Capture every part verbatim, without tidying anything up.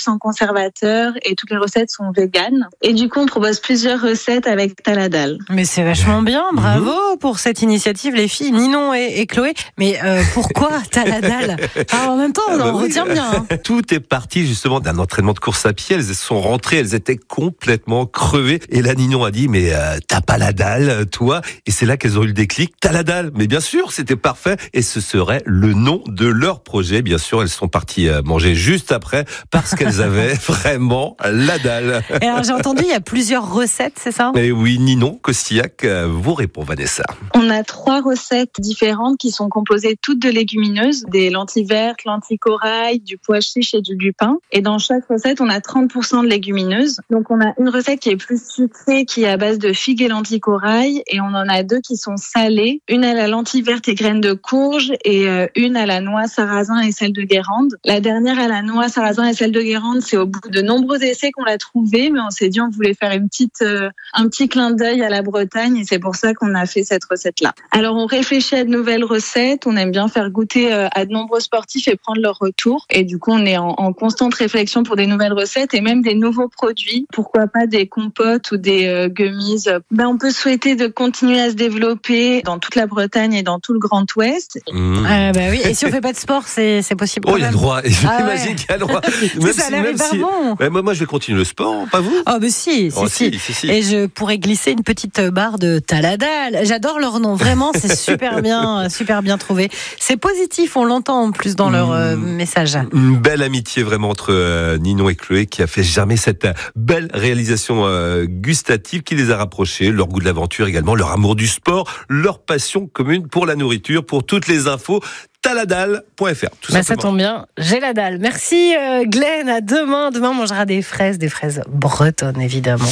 sans conservateur et toutes les recettes sont véganes. Et du coup, on propose plusieurs recettes avec Taladal. Mais c'est vachement bien, bravo mmh. pour cette initiative les filles, Ninon et, et Chloé. Mais euh, pourquoi Taladal? En même temps, on en ah bah retient oui. bien. Hein. Tout est parti justement d'un entraînement de course à pied. Elles sont rentrées, elles étaient complètement crevées. Et là, Ninon a dit, mais euh, t'as pas la dalle, toi? Et c'est là qu'elles ont eu le déclic. T'as la dalle. Mais bien sûr, c'était parfait. Et ce serait le nom de leur projet. Bien sûr, elles sont parties manger juste après parce qu'elles avaient vraiment la dalle. Et alors, j'ai entendu, il y a plusieurs recettes, c'est ça? Et oui, Ninon Costillac vous répond, Vanessa. On a trois recettes différentes qui sont composées toutes de légumineuses, des lentilles vertes, lentilles corail, du pois chiche et du lupin. Et dans chaque recette, on a trente pour cent de légumineuses. Donc, on a une recette qui est plus sucrée, qui est à base de figues et lentilles corail. Et on en a deux qui sont salées. Une à la lentille verte et graines de courge et une à la noix sarrasin et sel de Guérande. La dernière à la noix sarrasin et sel de Guérande, c'est au bout de nombreux essais qu'on l'a trouvée, mais on s'est dit on voulait faire une petite, euh, un petit clin d'œil à la Bretagne et c'est pour ça qu'on a fait cette recette-là. Alors on réfléchit à de nouvelles recettes, on aime bien faire goûter euh, à de nombreux sportifs et prendre leur retour. Et du coup on est en, en constante réflexion pour des nouvelles recettes et même des nouveaux produits. Pourquoi pas des compotes ou des euh, gummies. Ben on peut souhaiter de continuer à se développer dans toute la Bretagne et dans tout le Grand Ouest. Mmh. Euh, bah oui. Et si on fait pas de sport, c'est c'est possible. Oh il y a le droit. Ah J'imagine ouais. qu'il y a le droit. Même ça si, a l'air hyper si... bon. Ouais, moi, moi, je vais continuer le sport, pas vous? Oh, mais si, oh, si, si. si, si. Et je pourrais glisser une petite barre de Taladal. J'adore leur nom, vraiment, c'est super bien, super bien trouvé. C'est positif, on l'entend en plus dans leur mmh. euh, message. Une belle amitié vraiment entre euh, Ninon et Chloé qui a fait germer cette belle réalisation euh, gustative qui les a rapprochés, leur goût de l'aventure également, leur amour du sport, leur passion commune pour la nourriture. Pour toutes les infos, taladal point f r. Bah ça tombe bien, j'ai la dalle. Merci euh, Glenn, à demain. Demain on mangera des fraises, des fraises bretonnes évidemment.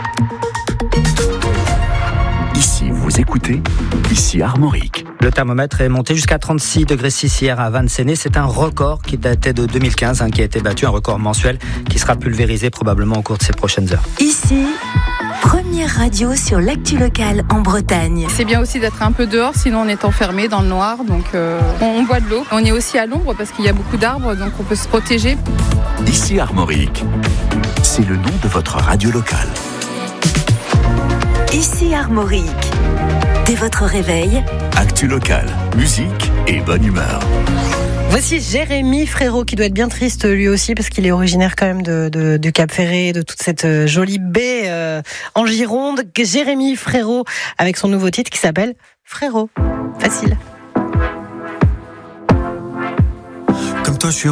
Ici vous écoutez, ici Armorique. Le thermomètre est monté jusqu'à trente-six degrés six hier à Vannes-Séné. C'est un record qui datait de deux mille quinze, hein, qui a été battu, un record mensuel qui sera pulvérisé probablement au cours de ces prochaines heures. Ici, première radio sur l'actu locale en Bretagne. C'est bien aussi d'être un peu dehors, sinon on est enfermé dans le noir, donc euh, on, on boit de l'eau. On est aussi à l'ombre parce qu'il y a beaucoup d'arbres, donc on peut se protéger. Ici Armorique, c'est le nom de votre radio locale. Ici Armorique, dès votre réveil, actu locale, musique et bonne humeur. Voici Jérémy Frérot qui doit être bien triste lui aussi parce qu'il est originaire quand même de, de, du Cap Ferré, de toute cette jolie baie euh, en Gironde. Jérémy Frérot avec son nouveau titre qui s'appelle Frérot. Facile. Comme toi, je suis